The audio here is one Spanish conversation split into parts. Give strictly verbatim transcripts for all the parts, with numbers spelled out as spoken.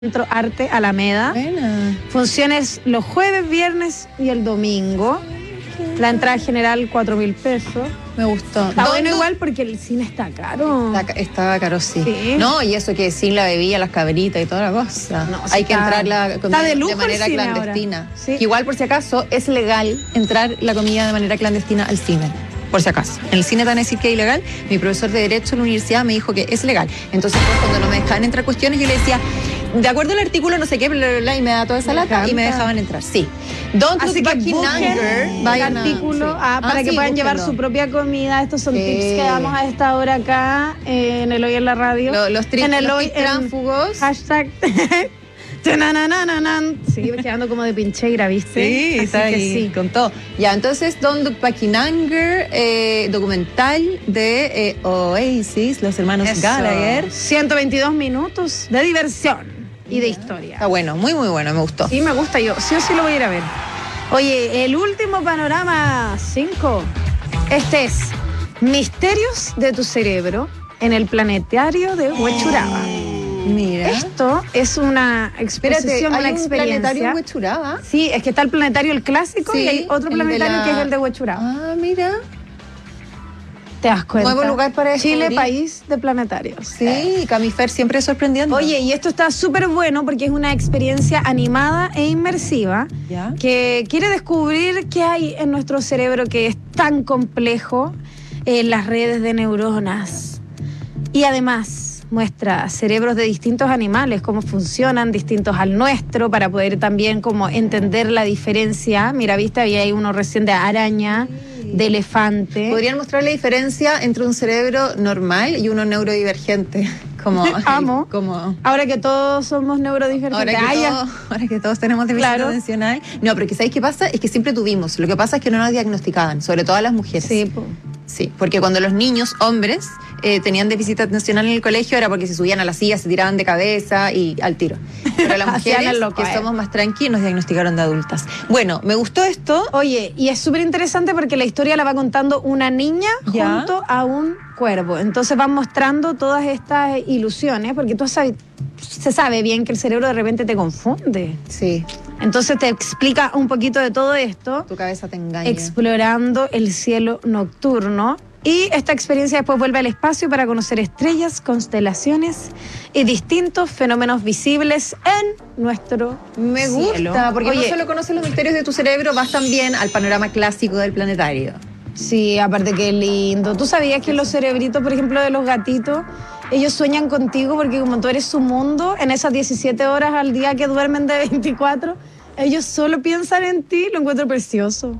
Centro Arte Alameda. Buena. Funciones los jueves, viernes y el domingo. La entrada general, cuatro mil pesos. Me gustó. Está bueno ¿Dónde? igual porque el cine está caro. Está, estaba caro, sí. Sí. No, y eso que sin la bebida, las cabritas y toda la cosa. No, sí Hay que está- entrar la está comida de de, lujo el manera cine clandestina. ahora. Sí. Que igual, por si acaso, es legal entrar la comida de manera clandestina al cine. Por si acaso. En el cine te van a decir que es ilegal. Mi profesor de Derecho en la universidad me dijo que es legal. Entonces, pues, cuando no me dejaban entrar cuestiones, yo le decía, de acuerdo al artículo, no sé qué, bla, bla, bla, y me da toda esa Me lata encanta. y me dejaban entrar. Sí. Don't Así look que back in busquen anger. el Vayan a- artículo sí. ah, para Ah, que sí, puedan llevar búsquenlo. su propia comida. Estos son Sí. tips que damos a esta hora acá eh, en el Hoy en la Radio. Lo- los tri- en el los Hoy tips en tránsfugos. Hashtag. Tananananan. Sí, quedando como de pincheira, ¿viste? Sí, Así está que ahí, sí. con todo. Ya, entonces, Don't Look Back in Anger, eh, documental de eh, Oasis, los hermanos Eso. Gallagher. ciento veintidós minutos de diversión y de historia. Está bueno, muy, muy bueno, me gustó. Sí, me gusta, yo sí o sí lo voy a ir a ver. Oye, el último panorama cinco. Este es Misterios de tu cerebro en el planetario de Huechuraba. Mira. Esto es una Espérate, exposición, hay una un experiencia. planetario en Huechuraba. Sí, es que está el planetario el clásico y hay otro el de planetario la- que es el de Huechuraba. Ah, mira. ¿Te das cuenta? Nuevo lugar para Chile, descubrir. país de planetarios. Sí, Camifer siempre sorprendiendo. Oye, y esto está súper bueno porque es una experiencia animada e inmersiva ¿Ya? que quiere descubrir qué hay en nuestro cerebro que es tan complejo, en las redes de neuronas. Y además muestra cerebros de distintos animales, cómo funcionan, distintos al nuestro, para poder también como entender la diferencia. Mira, viste, había ahí uno recién de araña, de elefante. ¿Podrían mostrar la diferencia entre un cerebro normal y uno neurodivergente? Como, Amo. como Ahora que todos somos neurodivergentes. Ahora que, Ah, ya. todos, ahora que todos tenemos déficit Claro. atencional. No, pero que ¿sabéis qué pasa? Es que siempre tuvimos. Lo que pasa es que no nos diagnosticaban, sobre todo a las mujeres. Sí, po. Sí, porque cuando los niños, hombres, eh, tenían déficit atencional en el colegio era porque se subían a la silla, se tiraban de cabeza y al tiro. Pero las Hacían mujeres, el loco, que eh. somos más tranqui, nos diagnosticaron de adultas. Bueno, me gustó esto. Oye, y es súper interesante porque la historia la va contando una niña Ya. junto a un cuervo. Entonces van mostrando todas estas ilusiones, porque tú sabes, se sabe bien que el cerebro de repente te confunde. Sí, Entonces te explica un poquito de todo esto, tu cabeza te engaña. explorando el cielo nocturno. Y esta experiencia después vuelve al espacio para conocer estrellas, constelaciones y distintos fenómenos visibles en nuestro Me cielo. gusta, porque Oye, no solo conoces los misterios de tu cerebro, vas también al panorama clásico del planetario. sí, aparte que lindo. ¿Tú sabías que los cerebritos, por ejemplo, de los gatitos, ellos sueñan contigo porque como tú eres su mundo, en esas diecisiete horas al día que duermen de veinticuatro, ellos solo piensan en ti? Lo encuentro precioso.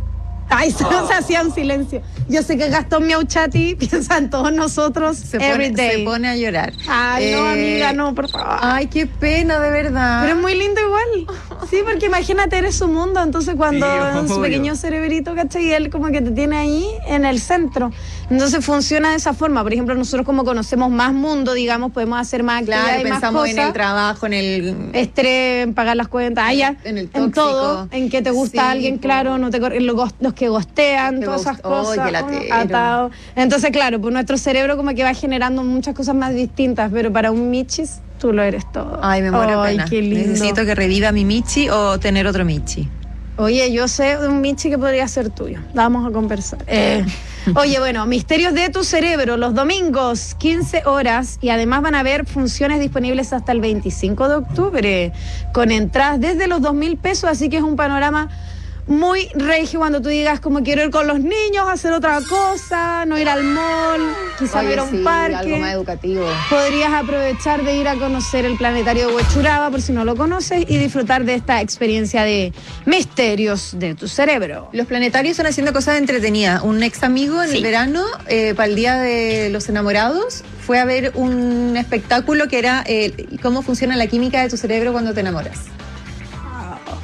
Ay, se, se hacía un silencio. Yo sé que Gastón Miauchati piensa en todos nosotros Se every pone, day. se pone a llorar. Ay, no, Eh, amiga, no, por favor. Ay, qué pena, de verdad. Pero es muy lindo igual. Sí, porque imagínate, eres su mundo. Entonces, cuando Sí, en su obvio. pequeño cerebrito, ¿cachai? Y él como que te tiene ahí en el centro. Entonces, funciona de esa forma. Por ejemplo, nosotros como conocemos más mundo, digamos, podemos hacer más actividades Claro, y más pensamos en cosas. el trabajo, en el... Estrés, en pagar las cuentas, ah, ya, En el en tóxico. todo, en que te gusta Sí, alguien, po. claro, no te cor- en los, gos- los que gostean, Que todas esas ghost- oh, cosas, qué latero. uno atado. Entonces, claro, pues nuestro cerebro como que va generando muchas cosas más distintas, pero para un Michis, tú lo eres todo. Ay, me muero de Ay, pena. qué lindo. Necesito que reviva mi Michi o tener otro Michi. Oye, yo sé de un Michi que podría ser tuyo. Vamos a conversar. Eh, oye, bueno, Misterios de tu cerebro, los domingos, quince horas, y además van a haber funciones disponibles hasta el veinticinco de octubre, con entradas desde los dos mil pesos, así que es un panorama muy regio cuando tú digas como quiero ir con los niños, hacer otra cosa, no ir al mall, quizá Oye, ir a un sí, parque. algo más educativo. Podrías aprovechar de ir a conocer el planetario de Huechuraba, por si no lo conoces, y disfrutar de esta experiencia de misterios de tu cerebro. Los planetarios están haciendo cosas entretenidas. Un ex amigo en Sí. el verano, eh, para el Día de los Enamorados, fue a ver un espectáculo que era eh, cómo funciona la química de tu cerebro cuando te enamoras.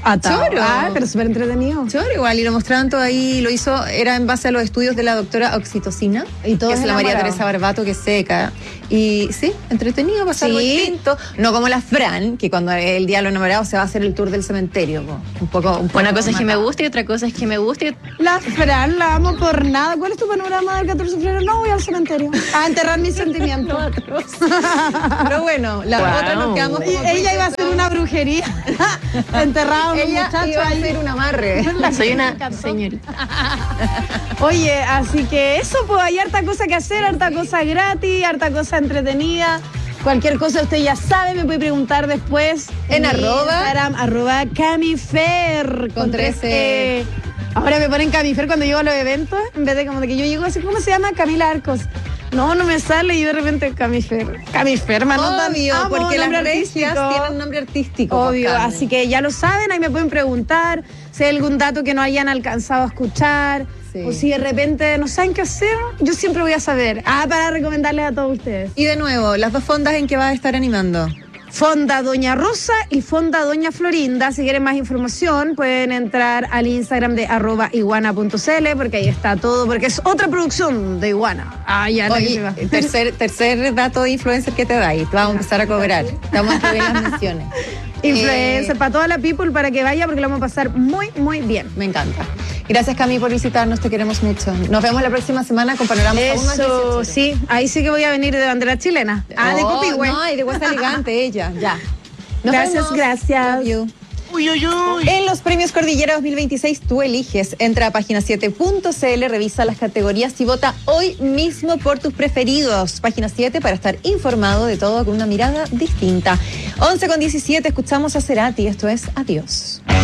Atado. Choro. Ah, pero súper entretenido. Choro igual, y lo mostraban todo ahí, lo hizo, era en base a los estudios de la doctora Oxitocina, Y todos que es la María enamorados. Teresa Barbato, que es seca. Y sí, entretenido, pasar algo Sí. distinto. No como la Fran, que cuando el día de los enamorados se va a hacer el tour del cementerio. Po. Un poco, un poco Una cosa es que me matado. gusta y otra cosa es que me guste. La Fran, la amo por nada. ¿Cuál es tu panorama del catorce de febrero? No, voy al cementerio a enterrar mis sentimientos. Pero bueno, la Wow. otra nos quedamos como Y ella iba a hacer una brujería. Enterrada a un Ella muchacho iba a ahí. hacer un amarre. Soy Me una encantó. señorita. Oye, así que eso, pues hay harta cosa que hacer, harta cosa gratis, harta cosa entretenida. Cualquier cosa usted ya sabe, me puede preguntar después. En mi arroba. Instagram, arroba Camifer. Con tres E. E. Ahora me ponen Camifer cuando llego a los eventos, en vez de como de que yo llego así, ¿cómo se llama? Camila Arcos. No, no me sale y yo de repente Camifer. Camifer, mano, tan Obvio, amo, porque las nombre regias artístico. tienen nombre artístico. Obvio, Carmen. así que ya lo saben, ahí me pueden preguntar si hay algún dato que no hayan alcanzado a escuchar, Sí. o si de repente no saben qué hacer, yo siempre voy a saber. Ah, para recomendarles a todos ustedes. Y de nuevo, las dos fondas en que vas a estar animando. Fonda Doña Rosa y Fonda Doña Florinda. Si quieren más información, pueden entrar al Instagram de arroba iguana punto cl, porque ahí está todo, porque es otra producción de Iguana. Ah, ya, la que se Oye, va. tercer, tercer dato de influencer que te dais. Te vamos a empezar a cobrar. Te vamos a escribir las menciones. Influencer Eh, para toda la people, para que vaya, porque lo vamos a pasar muy, muy bien. Me encanta. Gracias, Cami, por visitarnos. Te queremos mucho. Nos vemos la próxima semana con panoramas aún más Eso, dieciocho. sí, ahí sí que voy a venir de bandera chilena. Ah, de Oh, Copihue. No, y de Huesa Elegante, ella. Ya. Nos Gracias, vemos. gracias. Love you. Uy, uy, uy. En los premios Cordillera dos mil veintiséis tú eliges. Entra a página siete punto cl, revisa las categorías y vota hoy mismo por tus preferidos. Página siete para estar informado de todo con una mirada distinta. once con diecisiete, escuchamos a Cerati. Esto es Adiós.